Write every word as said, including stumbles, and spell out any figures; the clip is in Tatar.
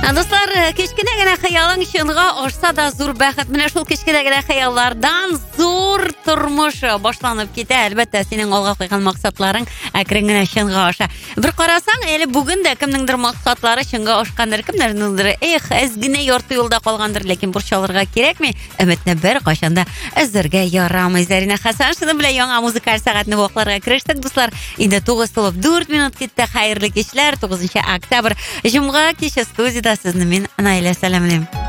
Достар, кечкенә генә хыялың чынга ашса да зур бәхет. Менә шул кечкенә генә хыяллардан зур тормыш башланып китә. Әлбәттә, синең алга куйган максатларың әкрен генә чынга аша. Бер карасаң, әле бүген дә кемнеңдер максатлары чынга ашкандыр, кемнәрнеңдер эх, әз генә ярты юлда калгандыр, ләкин борчалырга кирәкми. Өметне бер кайчанда эзәргә ярамый. Зарина Хәсәншина белән яңа музыкаль сәгатьне вакларга керештек, дуслар. Инде тугыз тулып дүрт минут китте. Хәерле кичләр. тугызынчы октябрь җомга киче студияда сезне мин Наилә сәламлыйм.